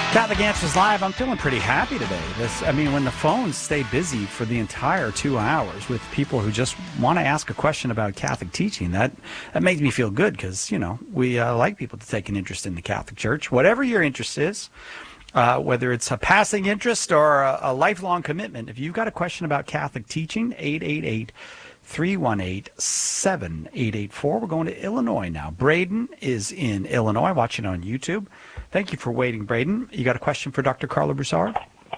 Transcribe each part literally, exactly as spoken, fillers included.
Catholic Answers Live. I'm feeling pretty happy today. This, I mean, when the phones stay busy for the entire two hours with people who just want to ask a question about Catholic teaching, that that makes me feel good because, you know, we uh, like people to take an interest in the Catholic Church. Whatever your interest is, uh, whether it's a passing interest or a, a lifelong commitment, if you've got a question about Catholic teaching, eight eight eight, three one eight, seven eight eight four. We're going to Illinois now. Braden is in Illinois, watching on YouTube. Thank you for waiting, Braden. You got a question for Doctor Carlo Broussard?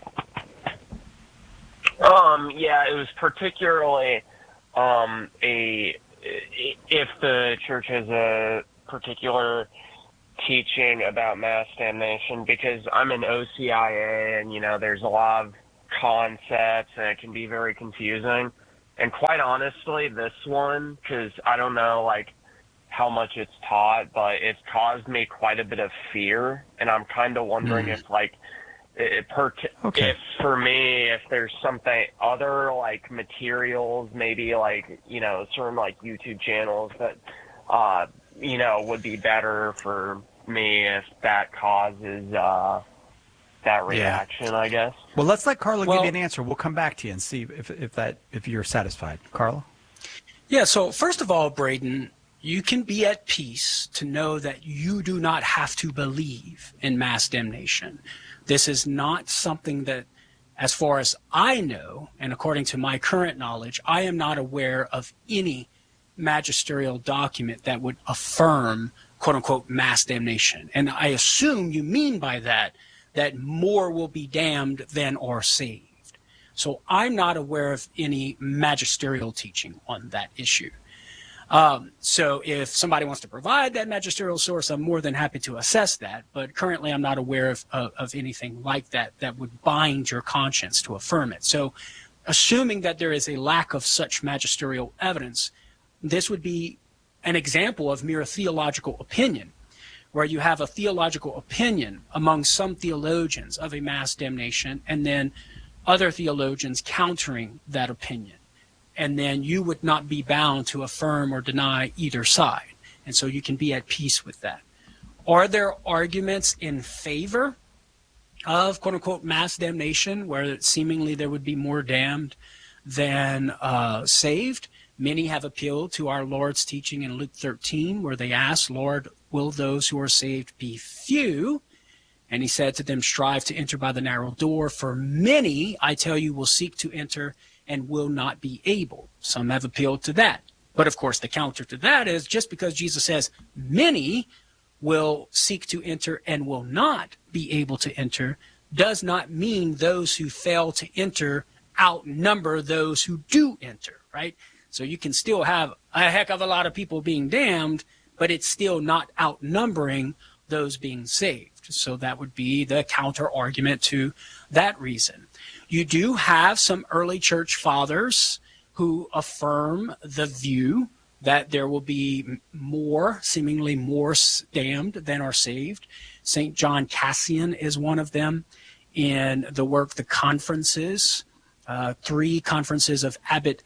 Um, yeah, it was particularly um, a if the church has a particular teaching about mass damnation, because I'm an O C I A, and you know, there's a lot of concepts, and it can be very confusing. And quite honestly, this one, because I don't know, like, how much it's taught, but it's caused me quite a bit of fear, and I'm kind of wondering mm. if, like, it, per- okay. if for me, if there's something other, like, materials, maybe, like, you know, certain, like, YouTube channels that, uh, you know, would be better for me if that causes, uh, that reaction, yeah. I guess. Well, let's let Carlo well, give you an answer. We'll come back to you and see if, if that, if you're satisfied. Carlo? Yeah, so first of all, Braden, you can be at peace to know that you do not have to believe in mass damnation. This is not something that, as far as I know, and according to my current knowledge, I am not aware of any magisterial document that would affirm, quote unquote, mass damnation. And I assume you mean by that, that more will be damned than are saved. So I'm not aware of any magisterial teaching on that issue. Um, so if somebody wants to provide that magisterial source, I'm more than happy to assess that. But currently, I'm not aware of, of, of anything like that that would bind your conscience to affirm it. So assuming that there is a lack of such magisterial evidence, this would be an example of mere theological opinion, where you have a theological opinion among some theologians of a mass damnation, and then other theologians countering that opinion. And then you would not be bound to affirm or deny either side. And so you can be at peace with that. Are there arguments in favor of, quote unquote, mass damnation, where seemingly there would be more damned than uh, saved? Many have appealed to our Lord's teaching in Luke thirteen, where they asked, Lord, will those who are saved be few? And he said to them, strive to enter by the narrow door, for many, I tell you, will seek to enter and will not be able. Some have appealed to that. But of course, the counter to that is, just because Jesus says many will seek to enter and will not be able to enter, does not mean those who fail to enter outnumber those who do enter, right? So you can still have a heck of a lot of people being damned, but it's still not outnumbering those being saved. So that would be the counter argument to that reason. You do have some early church fathers who affirm the view that there will be more, seemingly more damned than are saved. Saint John Cassian is one of them in the work, The Conferences, uh, three conferences of Abbot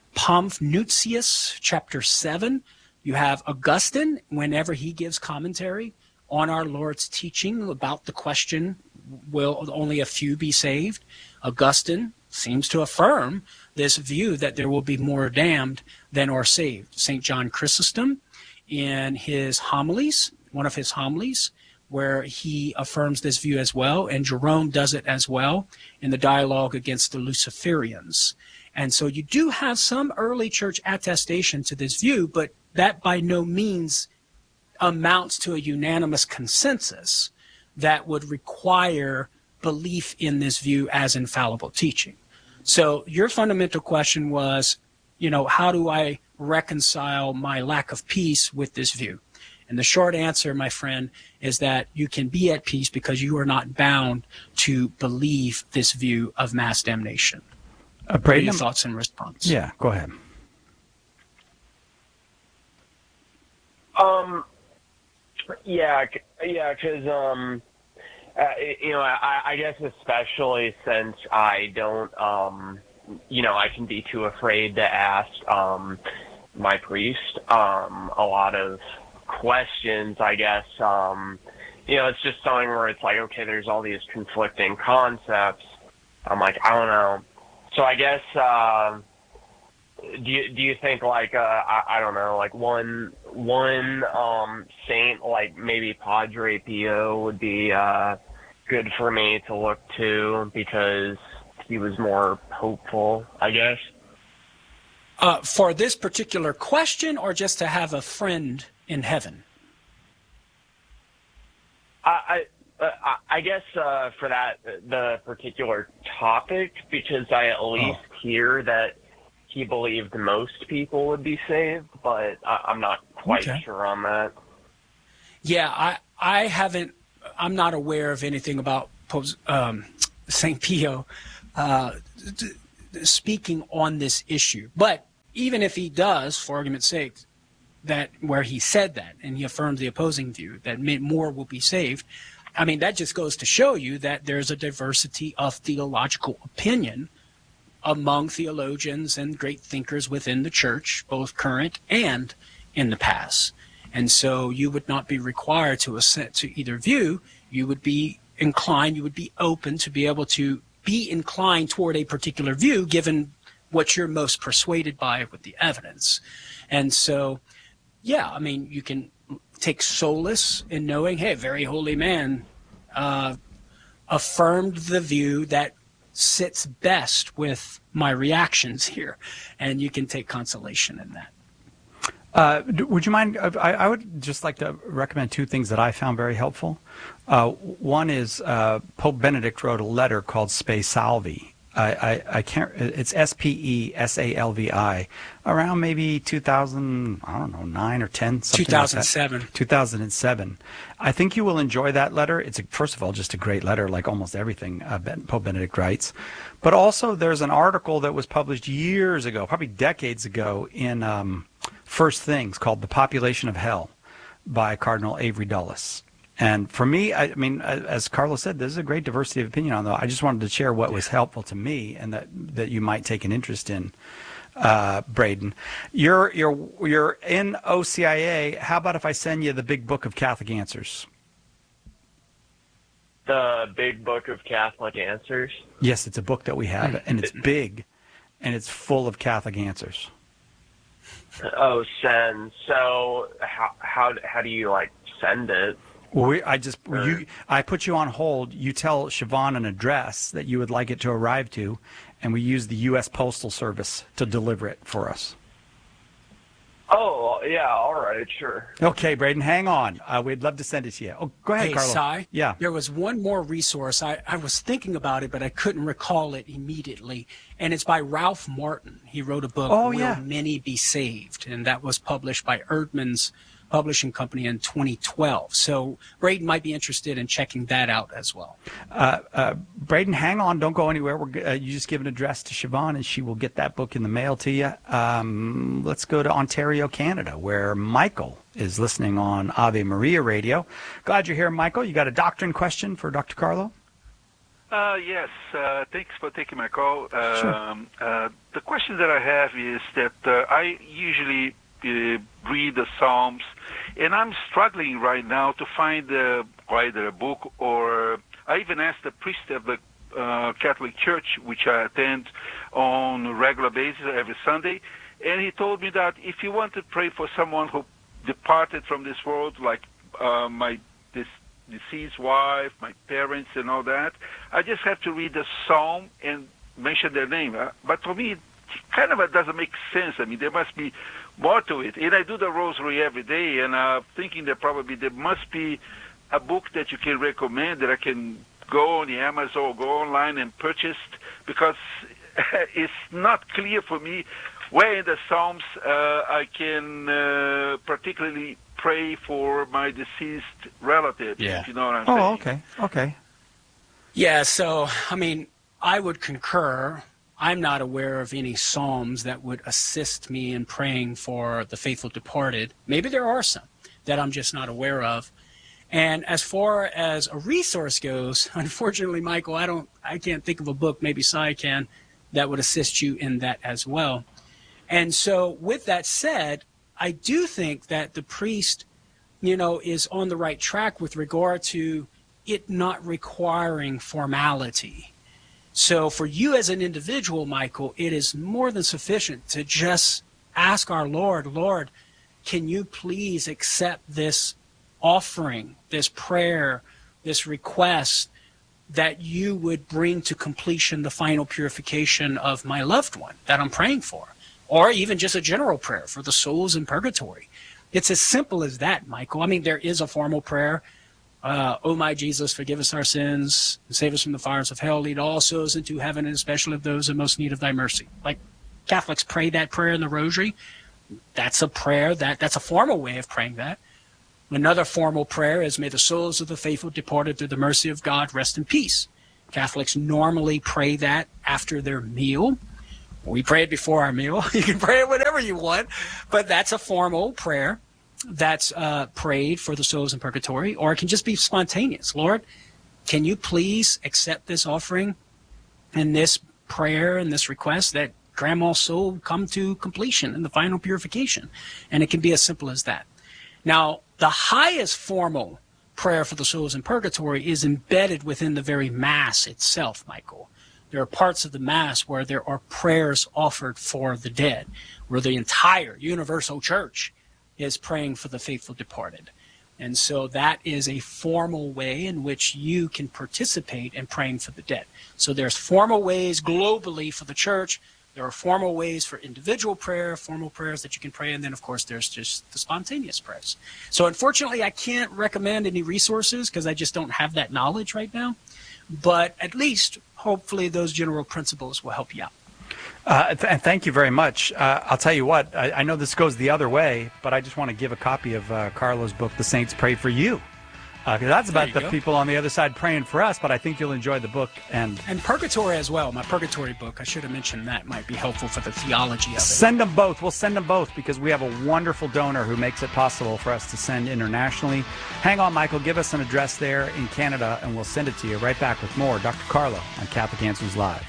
Pamphnucius, chapter seven. You have Augustine, whenever he gives commentary on our Lord's teaching about the question, will only a few be saved? Augustine seems to affirm this view that there will be more damned than are saved. Saint John Chrysostom, in his homilies, one of his homilies, where he affirms this view as well, and Jerome does it as well in the dialogue against the Luciferians. And so you do have some early church attestation to this view, but that by no means amounts to a unanimous consensus that would require belief in this view as infallible teaching. So your fundamental question was, you know, how do I reconcile my lack of peace with this view? And the short answer, my friend, is that you can be at peace because you are not bound to believe this view of mass damnation. Uh, what are your thoughts and response? Yeah, go ahead. Um, yeah, yeah, because, um, uh, you know, I, I guess especially since I don't, um, you know, I can be too afraid to ask um, my priest um, a lot of questions, I guess, um, you know, it's just something where it's like, okay, there's all these conflicting concepts. I'm like, I don't know. So I guess, uh, do you, do you think like, uh, I, I don't know, like one, one, um, saint, like maybe Padre Pio would be, uh, good for me to look to because he was more hopeful, I guess? Uh, for this particular question, or just to have a friend in heaven? I, I, uh, I guess uh, for that, the particular topic, because I at least oh. hear that he believed most people would be saved, but I, I'm not quite okay. sure on that. Yeah, I, I haven't, I'm not aware of anything about um, Saint Pio uh, speaking on this issue. But even if he does, for argument's sake, that where he said that and he affirmed the opposing view that more will be saved, I mean, that just goes to show you that there's a diversity of theological opinion among theologians and great thinkers within the church, both current and in the past. And so you would not be required to assent to either view. You would be inclined, you would be open to be able to be inclined toward a particular view given what you're most persuaded by with the evidence. And so, yeah, I mean, you can take solace in knowing, hey, a very holy man uh, affirmed the view that sits best with my reactions here, and you can take consolation in that. Uh, would you mind? I, I would just like to recommend two things that I found very helpful. Uh, one is uh, Pope Benedict wrote a letter called Spe Salvi. I, I, I can't. It's S P E S A L V I. Around maybe two thousand, I don't know, nine or ten. Two thousand seven. Like two thousand seven. I think you will enjoy that letter. It's a, first of all just a great letter, like almost everything uh, Pope Benedict writes. But also, there's an article that was published years ago, probably decades ago, in um, First Things called "The Population of Hell" by Cardinal Avery Dulles. And for me, I, I mean, as Carlos said, there's a great diversity of opinion on that. I just wanted to share what was helpful to me and that, that you might take an interest in, uh, Braden. You're, you're, you're in O C I A. How about if I send you the Big Book of Catholic Answers? The Big Book of Catholic Answers? Yes, it's a book that we have, and it's big, and it's full of Catholic answers. Oh, send. So how, how, how do you, like, send it? Well, we, I just you I put you on hold. You tell Siobhan an address that you would like it to arrive to, and we use the U S Postal Service to deliver it for us. Oh, yeah, all right, sure. Okay, Braden, hang on. Uh, we'd love to send it to you. Oh, go ahead, hey, Carlo. Cy, yeah. There was one more resource. I, I was thinking about it, but I couldn't recall it immediately. And it's by Ralph Martin. He wrote a book, oh, Will yeah. Many Be Saved? And that was published by Erdman's Publishing Company in twenty twelve. So Braden might be interested in checking that out as well. Uh, uh, Braden, hang on. Don't go anywhere. We're, uh, you just give an address to Siobhan, and she will get that book in the mail to you. Um, let's go to Ontario, Canada, where Michael is listening on Ave Maria Radio. Glad you're here, Michael. You got a doctrine question for Doctor Carlo? Uh, yes. Uh, thanks for taking my call. Uh, sure. Um, uh, the question that I have is that uh, I usually uh, read the Psalms, and I'm struggling right now to find uh, either a book or I even asked the priest of the uh, Catholic Church, which I attend on a regular basis every Sunday, and he told me that if you want to pray for someone who departed from this world, like uh, my this deceased wife, my parents, and all that, I just have to read the Psalm and mention their name. Uh, but for me, it kind of doesn't make sense. I mean, there must be more to it. And I do the rosary every day, and I'm thinking that probably there must be a book that you can recommend that I can go on the Amazon or go online and purchase, because it's not clear for me where in the Psalms uh, I can uh, particularly pray for my deceased relatives, yeah. if you know what I'm oh, saying. Oh, okay, okay. Yeah, so, I mean, I would concur. I'm not aware of any psalms that would assist me in praying for the faithful departed. Maybe there are some that I'm just not aware of. And as far as a resource goes, unfortunately, Michael, I don't, I can't think of a book, maybe Sai can, that would assist you in that as well. And so with that said, I do think that the priest you know, is on the right track with regard to it not requiring formality. So for you as an individual, Michael, it is more than sufficient to just ask our Lord, Lord, can you please accept this offering, this prayer, this request, that you would bring to completion the final purification of my loved one that I'm praying for, or even just a general prayer for the souls in purgatory. It's as simple as that, Michael. I mean, there is a formal prayer. Uh, oh, my Jesus, forgive us our sins, and save us from the fires of hell. Lead all souls into heaven, and especially of those in most need of thy mercy. Like Catholics pray that prayer in the Rosary. That's a prayer. That That's a formal way of praying that. Another formal prayer is, may the souls of the faithful departed through the mercy of God rest in peace. Catholics normally pray that after their meal. We pray it before our meal. You can pray it whenever you want, but that's a formal prayer that's uh, prayed for the souls in purgatory, or it can just be spontaneous. Lord, can you please accept this offering and this prayer and this request that Grandma's soul come to completion in the final purification? And it can be as simple as that. Now, the highest formal prayer for the souls in purgatory is embedded within the very Mass itself, Michael. There are parts of the Mass where there are prayers offered for the dead, where the entire universal church is praying for the faithful departed. And so that is a formal way in which you can participate in praying for the dead. So there's formal ways globally for the church. There are formal ways for individual prayer, formal prayers that you can pray, and then, of course, there's just the spontaneous prayers. So, unfortunately, I can't recommend any resources because I just don't have that knowledge right now. But at least, hopefully, those general principles will help you out. Uh, th- and thank you very much. Uh, I'll tell you what, I, I know this goes the other way, but I just want to give a copy of uh, Carlo's book, The Saints Pray for You. Because uh, that's about the go. people on the other side praying for us, but I think you'll enjoy the book. And and Purgatory as well. My Purgatory book, I should have mentioned that, might be helpful for the theology of it. Send them both. We'll send them both because we have a wonderful donor who makes it possible for us to send internationally. Hang on, Michael. Give us an address there in Canada, and we'll send it to you. Right back with more Doctor Carlo on Catholic Answers Live.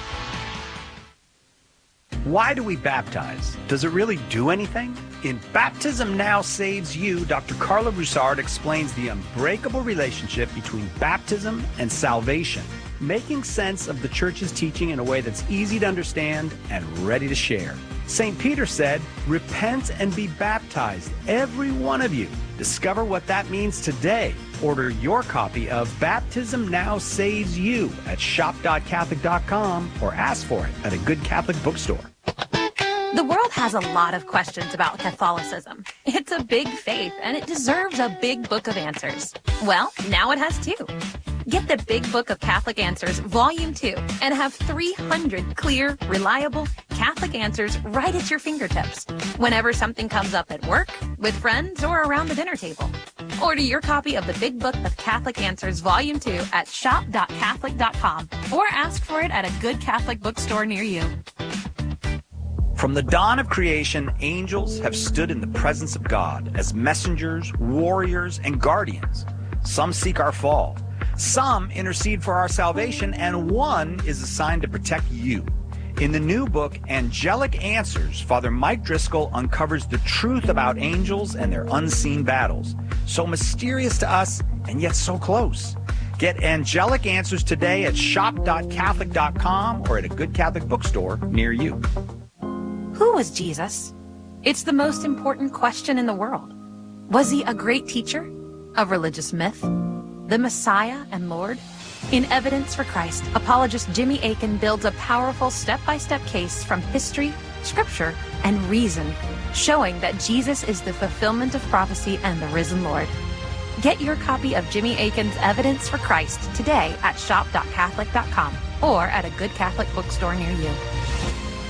Why do we baptize? Does it really do anything? In Baptism Now Saves You, Doctor Carlo Broussard explains the unbreakable relationship between baptism and salvation, making sense of the Church's teaching in a way that's easy to understand and ready to share. Saint Peter said, repent and be baptized, every one of you. Discover what that means today. Order your copy of Baptism Now Saves You at shop dot catholic dot com or ask for it at a good Catholic bookstore. The world has a lot of questions about Catholicism. It's a big faith, and it deserves a big book of answers. Well, now it has two. Get the Big Book of Catholic Answers, Volume two, and have three hundred clear, reliable Catholic answers right at your fingertips, whenever something comes up at work, with friends, or around the dinner table. Order your copy of the Big Book of Catholic Answers, Volume two at shop dot catholic dot com, or ask for it at a good Catholic bookstore near you. From the dawn of creation, angels have stood in the presence of God as messengers, warriors, and guardians. Some seek our fall. Some intercede for our salvation, and one is assigned to protect you. In the new book, Angelic Answers, Father Mike Driscoll uncovers the truth about angels and their unseen battles. So mysterious to us, and yet so close. Get Angelic Answers today at shop dot catholic dot com or at a good Catholic bookstore near you. Who was Jesus? It's the most important question in the world. Was he a great teacher? A religious myth? The Messiah and Lord? In Evidence for Christ, apologist Jimmy Akin builds a powerful step-by-step case from history, scripture, and reason, showing that Jesus is the fulfillment of prophecy and the risen Lord. Get your copy of Jimmy Akin's Evidence for Christ today at shop dot catholic dot com or at a good Catholic bookstore near you.